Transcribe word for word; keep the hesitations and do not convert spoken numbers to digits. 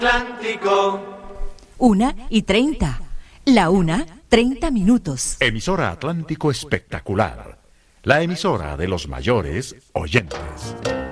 Atlántico. Una y treinta. La una, treinta minutos. Emisora Atlántico Espectacular. La emisora de los mayores oyentes.